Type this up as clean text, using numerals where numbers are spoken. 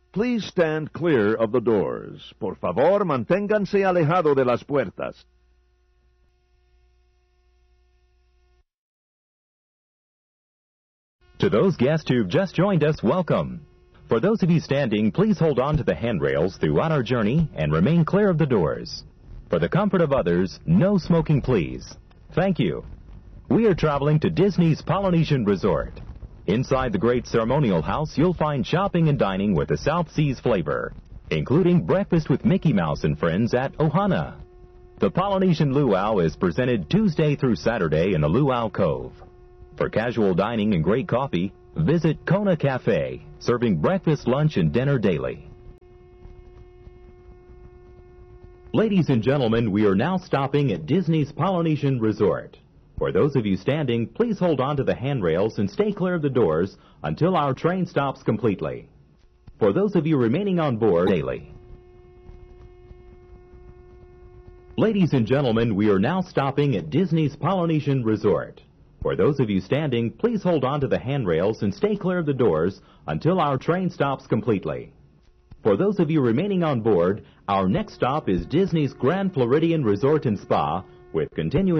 Please stand clear of the doors. Por favor, manténganse alejado de las puertas. To those guests who've just joined us, welcome. For those of you standing, please hold on to the handrails throughout our journey and remain clear of the doors. For the comfort of others, no smoking, please. Thank you. We are traveling to Disney's Polynesian Resort. Inside the great ceremonial house, you'll find shopping and dining with the South Seas flavor, including breakfast with Mickey Mouse and friends at Ohana. The Polynesian Luau is presented Tuesday through Saturday in the Luau Cove. For casual dining and great coffee, visit Kona Cafe, serving breakfast, lunch, and dinner daily. Ladies and gentlemen, we are now stopping at Disney's Polynesian Resort. For those of you standing, please hold on to the handrails and stay clear of the doors until our train stops completely. For those of you remaining on board daily. Ladies and gentlemen, we are now stopping at Disney's Polynesian Resort. For those of you standing, please hold on to the handrails and stay clear of the doors until our train stops completely. For those of you remaining on board, our next stop is Disney's Grand Floridian Resort and Spa with continuing